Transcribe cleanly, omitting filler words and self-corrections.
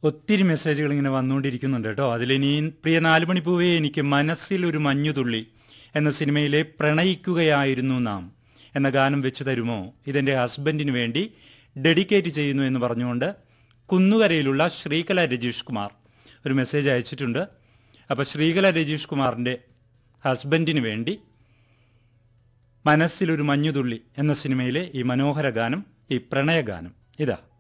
ഒത്തിരി മെസ്സേജുകൾ ഇങ്ങനെ വന്നുകൊണ്ടിരിക്കുന്നുണ്ട് കേട്ടോ. അതിലിനി പ്രിയ 4 മണിപ്പൂവേ, എനിക്ക് മനസ്സിൽ ഒരു മഞ്ഞുതുള്ളി എന്ന സിനിമയിലെ പ്രണയിക്കുകയായിരുന്നു നാം എന്ന ഗാനം വെച്ച് തരുമോ, ഇതെൻ്റെ ഹസ്ബൻഡിന് വേണ്ടി ഡെഡിക്കേറ്റ് ചെയ്യുന്നു എന്ന് പറഞ്ഞുകൊണ്ട് കുന്നുകരയിലുള്ള ശ്രീകല രജീഷ് കുമാർ ഒരു മെസ്സേജ് അയച്ചിട്ടുണ്ട്. അപ്പോൾ ശ്രീകല രജീഷ് കുമാറിൻ്റെ ഹസ്ബൻഡിന് വേണ്ടി മനസ്സിലൊരു മഞ്ഞുതുള്ളി എന്ന സിനിമയിലെ ഈ മനോഹര ഗാനം, ഈ പ്രണയഗാനം ഇതാ.